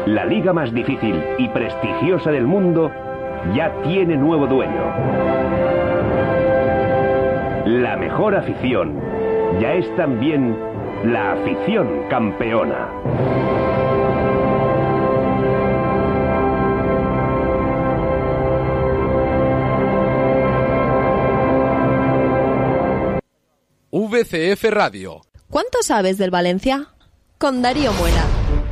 la liga más difícil y prestigiosa del mundo, ya tiene nuevo dueño. La mejor afición ya es también la afición campeona. VCF Radio. ¿Cuánto sabes del Valencia? Con Darío Muela.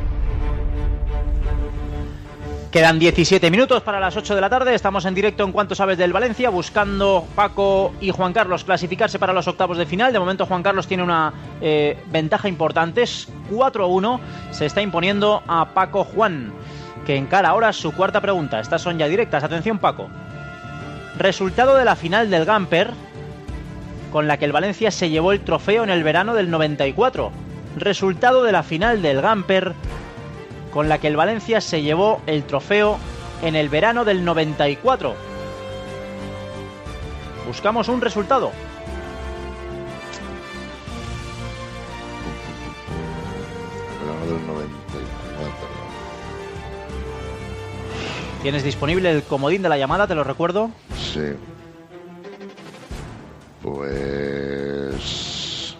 Quedan 17 minutos para las 8 de la tarde. Estamos en directo en Cuánto sabes del Valencia, buscando Paco y Juan Carlos clasificarse para los octavos de final. De momento Juan Carlos tiene una ventaja importante, es 4-1. Se está imponiendo a Paco Juan, que encara ahora su cuarta pregunta. Estas son ya directas. Atención, Paco. Resultado de la final del Gamper, con la que el Valencia se llevó el trofeo en el verano del 94. Resultado de la final del Gamper, con la que el Valencia se llevó el trofeo en el verano del 94. Buscamos un resultado. Verano del 94. Tienes disponible el comodín de la llamada, te lo recuerdo. Sí. Pues...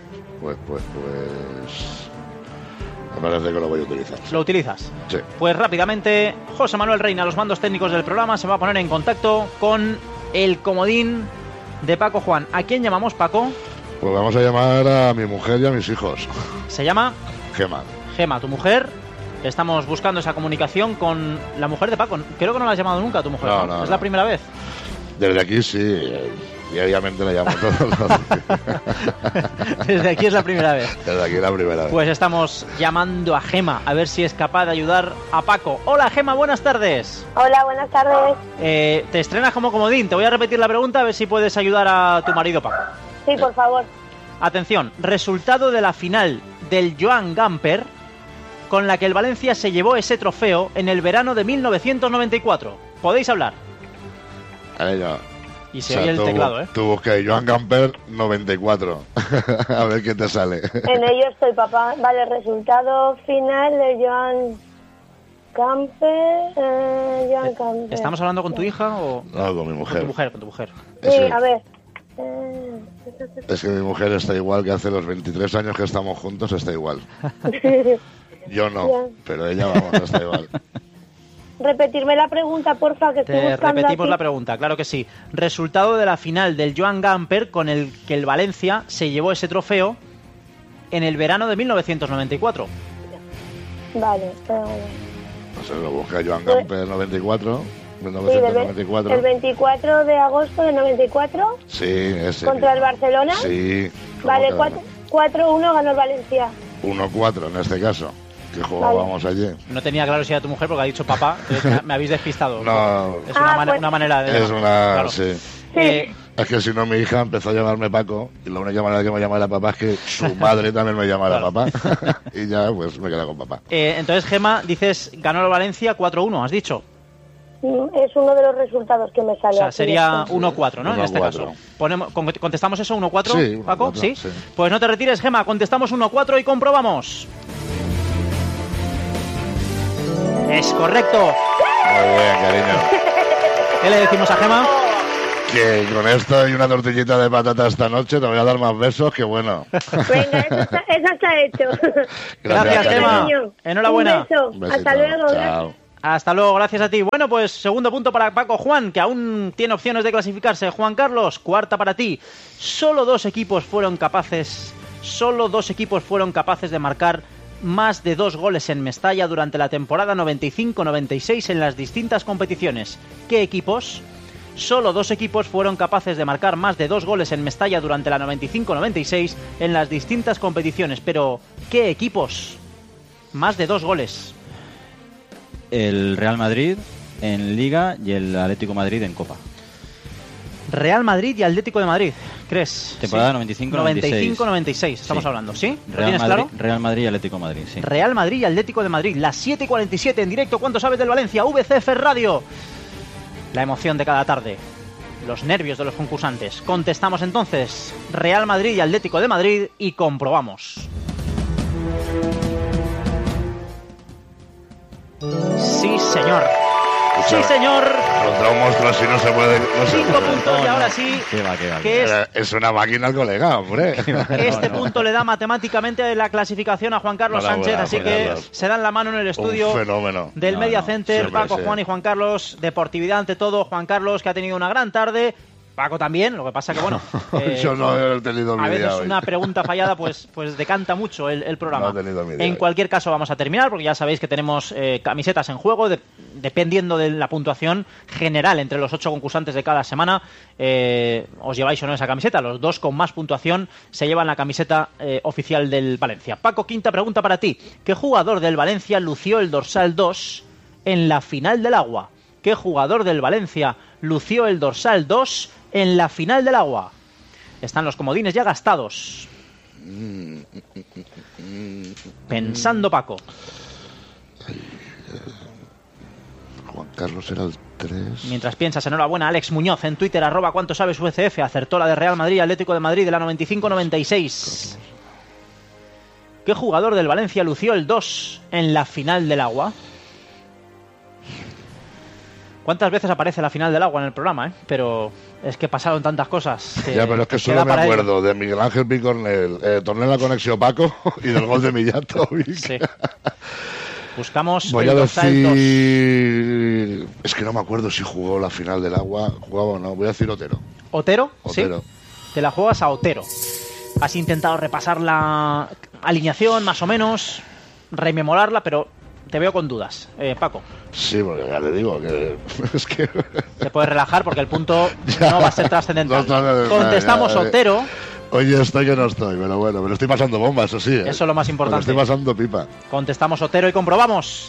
Me parece que lo voy a utilizar. ¿Lo utilizas? Sí. Pues rápidamente, José Manuel Reina, los mandos técnicos del programa, se va a poner en contacto con el comodín de Paco Juan. ¿A quién llamamos, Paco? Pues vamos a llamar a mi mujer y a mis hijos. Se llama... Gema. Gema, tu mujer. Estamos buscando esa comunicación con la mujer de Paco. Creo que no la has llamado nunca a tu mujer. No. ¿Es la primera vez? Desde aquí sí, diariamente la llamo todos los días. Desde aquí es la primera vez. Desde aquí es la primera vez. Pues estamos llamando a Gema, a ver si es capaz de ayudar a Paco. Hola, Gema, buenas tardes. Hola, buenas tardes. Te estrenas como comodín. Te voy a repetir la pregunta a ver si puedes ayudar a tu marido, Paco. Sí, por favor. Atención, resultado de la final del Joan Gamper, con la que el Valencia se llevó ese trofeo en el verano de 1994. ¿Podéis hablar? Ella. Y se oye el teclado, ¿eh? Tú buscas Joan Gamper 94. A ver qué te sale. En ello estoy, papá. Vale, resultado final de Joan Gamper. ¿Estamos hablando con tu hija o...? No, con mi mujer. Con tu mujer. Sí, a ver. Es que mi mujer está igual que hace los 23 años que estamos juntos, está igual. Yo no, pero ella, vamos, está igual. Repetirme la pregunta, porfa, que estoy buscando. Repetimos aquí la pregunta, claro que sí. Resultado de la final del Joan Gamper, con el que el Valencia se llevó ese trofeo en el verano de 1994. Vale. No sé, lo busca Joan Gamper 94. 1994. El 24 de agosto de 94. Sí, ese. ¿Contra el Barcelona? Sí. Vale, 4-1 ganó el Valencia. 1-4 en este caso. Que jugábamos allí. No tenía claro si era tu mujer porque ha dicho papá. Entonces me habéis despistado. No. Es una manera de... Es una... Claro. Sí. Sí. Es que si no, mi hija empezó a llamarme Paco y la única manera que me llamara papá es que su madre también me llamara papá. Y ya, pues me quedé con papá. Entonces, Gema, dices, ganó el Valencia 4-1, has dicho. Es uno de los resultados que me sale. O sea, sería 1-4, ¿no? 1-4. En este caso. ¿Contestamos eso, 1-4, sí, Paco? 1-4, ¿Sí? sí. Pues no te retires, Gema, contestamos 1-4 y comprobamos. Es correcto. Muy bien, cariño. ¿Qué le decimos a Gema? Que con esto y una tortillita de patata esta noche te voy a dar más besos que bueno. Venga, eso está hecho. Gracias, Gema. Enhorabuena. Un beso. Hasta luego. Chao. Hasta luego, gracias a ti. Bueno, pues segundo punto para Paco Juan, que aún tiene opciones de clasificarse. Juan Carlos, cuarta para ti. Solo dos equipos fueron capaces de marcar más de 2 goles en Mestalla durante la temporada 95-96 en las distintas competiciones. ¿Qué equipos? Solo 2 equipos fueron capaces de marcar más de 2 goles en Mestalla durante la 95-96 en las distintas competiciones. Pero, ¿qué equipos? Más de 2 goles. El Real Madrid en Liga y el Atlético de Madrid en Copa. Real Madrid y Atlético de Madrid, ¿crees? Temporada sí. 95-96. 95-96, estamos hablando, ¿sí? ¿Lo Real tienes Madrid, claro? Real Madrid y Atlético de Madrid, sí. Real Madrid y Atlético de Madrid, las 7:47 en directo. ¿Cuánto sabes del Valencia? VCF Radio. La emoción de cada tarde, los nervios de los concursantes. Contestamos entonces Real Madrid y Atlético de Madrid y comprobamos. señor. Sí, señor. Contra un monstruo así no se puede. 5 puntos y ahora sí. Es una máquina el colega, hombre. Este punto le da matemáticamente la clasificación a Juan Carlos Sánchez, así que se dan la mano en el estudio del Media Center. Paco, Juan y Juan Carlos. Deportividad ante todo. Juan Carlos, que ha tenido una gran tarde. Paco también, lo que pasa que bueno, yo no he tenido mi a veces día una pregunta fallada pues decanta mucho el programa. No he tenido mi día en cualquier caso vamos a terminar porque ya sabéis que tenemos camisetas en juego, dependiendo de la puntuación general entre los 8 concursantes de cada semana. Os lleváis o no esa camiseta, los 2 con más puntuación se llevan la camiseta oficial del Valencia. Paco, quinta pregunta para ti. ¿Qué jugador del Valencia lució el dorsal 2 en la final del Agua? ¿Qué jugador del Valencia lució el dorsal 2 en la final del Agua? Están los comodines ya gastados. Pensando, Paco. Juan Carlos era el 3. Mientras piensas, enhorabuena, Alex Muñoz en Twitter, @cuánto sabes UCF, acertó la de Real Madrid, Atlético de Madrid de la 95-96. ¿Qué jugador del Valencia lució el 2 en la final del Agua? ¿Cuántas veces aparece la final del Agua en el programa, pero es que pasaron tantas cosas? Ya, pero es que solo me acuerdo de Miguel Ángel Picornel, Tornel Conexión Paco y del gol de Mijatovic. Sí. Buscamos voy a decir... Es que no me acuerdo si jugó la final del Agua. ¿Jugaba o no? Voy a decir Otero. ¿Otero? Sí. Te la juegas a Otero. Has intentado repasar la alineación, más o menos, rememorarla, pero te veo con dudas. Paco. Sí, porque ya te digo que... es que... Te puedes relajar porque el punto no va a ser trascendental. Contestamos Otero. Oye, estoy que no estoy, pero bueno, me lo estoy pasando bomba, eso sí. Eso es lo más importante. Me lo estoy pasando pipa. Contestamos Otero y comprobamos.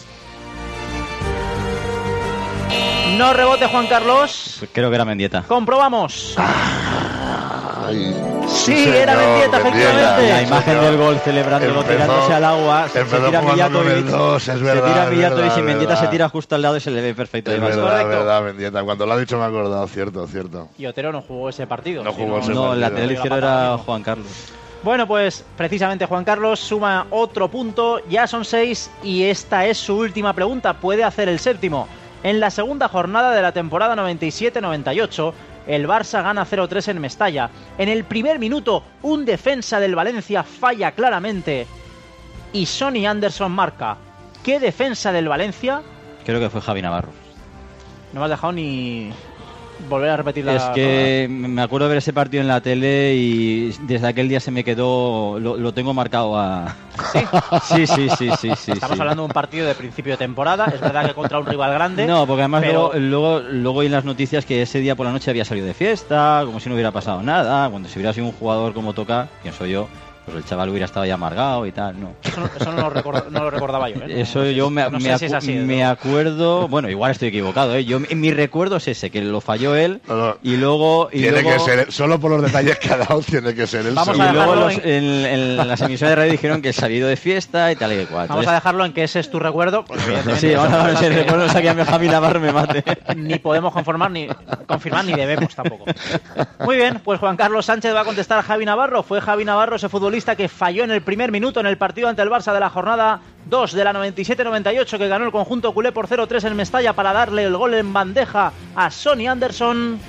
No rebote, Juan Carlos. Pues creo que era Mendieta. Comprobamos. Ay, sí, señor, era Mendieta, efectivamente. La imagen del gol celebrándolo, tirándose al agua. Se tira Mijatovic. Se tira Mijatovic y Mendieta se tira justo al lado y se le ve perfecto. Es verdad, Mendieta. Cuando lo ha dicho me he acordado, cierto. Y Otero no jugó ese partido. No jugó ese partido. No, el lateral izquierdo era Juan Carlos. Bueno, pues precisamente Juan Carlos suma otro punto. Ya son 6 y esta es su última pregunta. Puede hacer el séptimo. En la segunda jornada de la temporada 97-98, el Barça gana 0-3 en Mestalla. En el primer minuto, un defensa del Valencia falla claramente y Sonny Anderson marca. ¿Qué defensa del Valencia? Creo que fue Javi Navarro. No me has dejado ni volver a repetir la... Es que me acuerdo de ver ese partido en la tele y desde aquel día se me quedó... Lo tengo marcado a... ¿Sí? Sí. Estamos hablando de un partido de principio de temporada. Es verdad que contra un rival grande. No, porque además pero... luego en las noticias que ese día por la noche había salido de fiesta, como si no hubiera pasado nada. Cuando si hubiera sido un jugador como toca, quién soy yo, pues el chaval hubiera estado ya amargado y tal, ¿no? Eso no lo recordaba yo, ¿eh? Eso yo me acuerdo... Bueno, igual estoy equivocado, ¿eh? Yo, mi recuerdo es ese, que lo falló él y luego... Tiene que ser, solo por los detalles que ha dado, tiene que ser él. Vamos y luego en las emisiones de radio dijeron que salido de fiesta y tal y cual. Vamos a dejarlo en que ese es tu recuerdo. Sí, vamos a ver si el recuerdo saque a mi Javi Navarro me mate. Ni podemos confirmar ni debemos tampoco. Muy bien, pues Juan Carlos Sánchez va a contestar a Javi Navarro. Fue Javi Navarro ese futbolista que falló en el primer minuto en el partido ante el Barça de la jornada 2 de la 97-98, que ganó el conjunto culé por 0-3 en Mestalla para darle el gol en bandeja a Sonny Anderson.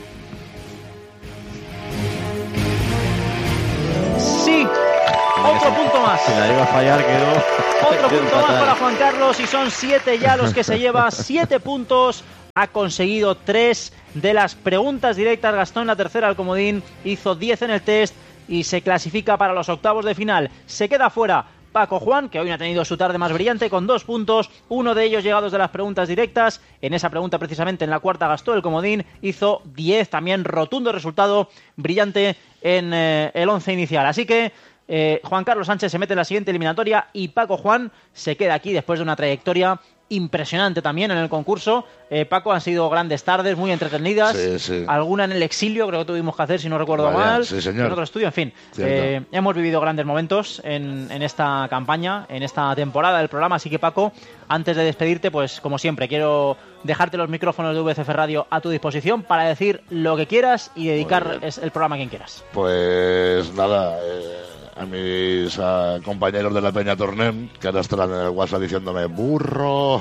Sí, otro punto más. Si la iba a fallar quedó... Otro punto más para Juan Carlos y son 7 ya los que se lleva. 7 puntos. Ha conseguido 3 de las preguntas directas. Gastó en la tercera al comodín. Hizo 10 en el test y se clasifica para los octavos de final. Se queda fuera Paco Juan, que hoy no ha tenido su tarde más brillante, con 2 puntos, uno de ellos llegados de las preguntas directas. En esa pregunta, precisamente en la cuarta, gastó el comodín, hizo 10, también rotundo resultado, brillante en el 11 inicial. Así que Juan Carlos Sánchez se mete en la siguiente eliminatoria y Paco Juan se queda aquí después de una trayectoria impresionante también en el concurso. Paco, han sido grandes tardes, muy entretenidas. Sí. Alguna en el exilio, creo que tuvimos que hacer, si no recuerdo mal. Sí, señor. En otro estudio, en fin. Hemos vivido grandes momentos en esta campaña, en esta temporada del programa. Así que, Paco, antes de despedirte, pues como siempre, quiero dejarte los micrófonos de VCF Radio a tu disposición para decir lo que quieras y dedicar el programa a quien quieras. Pues nada, a mis compañeros de la Peña Tornem, que ahora estarán en el WhatsApp diciéndome burro,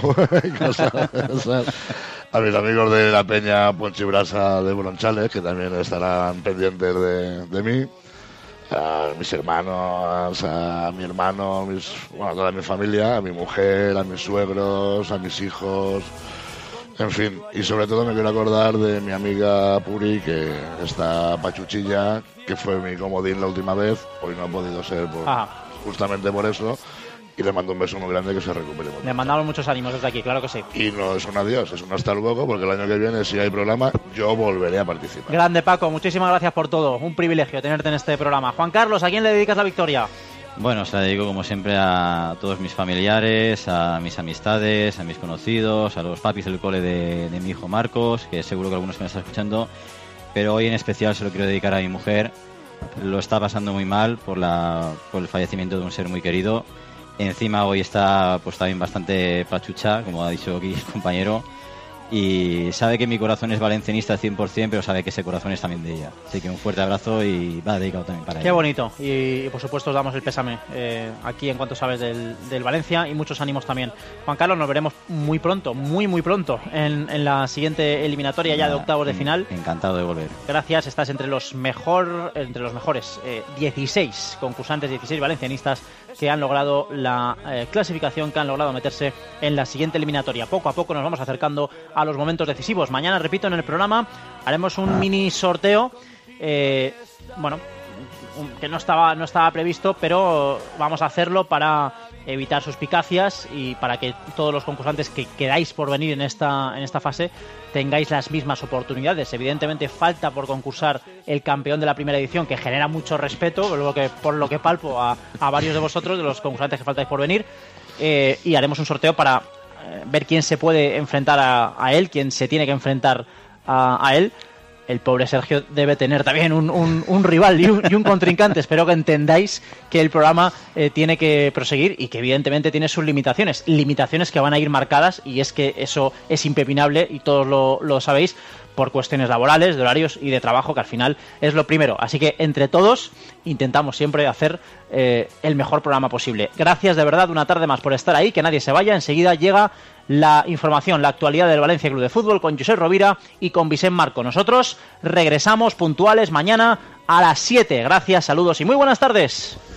a mis amigos de la Peña Ponchibrasa de Bronchales, que también estarán pendientes de mí, a mis hermanos, a mi hermano, a toda mi familia, a mi mujer, a mis suegros, a mis hijos, en fin. Y sobre todo me quiero acordar de mi amiga Puri, que está pachuchilla, que fue mi comodín la última vez. Hoy no ha podido ser justamente por eso. Y le mando un beso muy grande, que se recupere. Le mandamos muchos ánimos desde aquí, claro que sí. Y no es un adiós, es un hasta luego, porque el año que viene, si hay programa, yo volveré a participar. Grande, Paco, muchísimas gracias por todo. Un privilegio tenerte en este programa. Juan Carlos, ¿a quién le dedicas la victoria? Bueno, se la dedico como siempre a todos mis familiares, a mis amistades, a mis conocidos, a los papis del cole de mi hijo Marcos, que seguro que algunos me están escuchando, pero hoy en especial se lo quiero dedicar a mi mujer. Lo está pasando muy mal por el fallecimiento de un ser muy querido. Encima hoy está pues también bastante pachucha, como ha dicho aquí el compañero, y sabe que mi corazón es valencianista al 100%, pero sabe que ese corazón es también de ella. Así que un fuerte abrazo y va dedicado también para ella. Qué bonito, y por supuesto os damos el pésame aquí en cuanto sabes del Valencia, y muchos ánimos también. Juan Carlos, nos veremos muy pronto, muy pronto en la siguiente eliminatoria ya de octavos de final. Encantado de volver. Gracias, estás entre los mejores 16 concursantes, 16 valencianistas que han logrado la clasificación, que han logrado meterse en la siguiente eliminatoria. Poco a poco nos vamos acercando a los momentos decisivos. Mañana, repito, en el programa haremos un mini sorteo, que no estaba previsto, pero vamos a hacerlo para evitar suspicacias y para que todos los concursantes que quedáis por venir en esta fase tengáis las mismas oportunidades. Evidentemente falta por concursar el campeón de la primera edición, que genera mucho respeto, por lo que palpo a varios de vosotros, de los concursantes que faltáis por venir, y haremos un sorteo para ver quién se puede enfrentar a él, quién se tiene que enfrentar a él. El pobre Sergio debe tener también un rival y un contrincante. Espero que entendáis que el programa tiene que proseguir y que evidentemente tiene sus limitaciones que van a ir marcadas, y es que eso es impepinable y todos lo sabéis, por cuestiones laborales, de horarios y de trabajo, que al final es lo primero. Así que entre todos intentamos siempre hacer el mejor programa posible. Gracias de verdad una tarde más por estar ahí, que nadie se vaya. Enseguida llega la información, la actualidad del Valencia Club de Fútbol con Josep Rovira y con Vicent Marco. Nosotros regresamos puntuales mañana a las 7. Gracias, saludos y muy buenas tardes.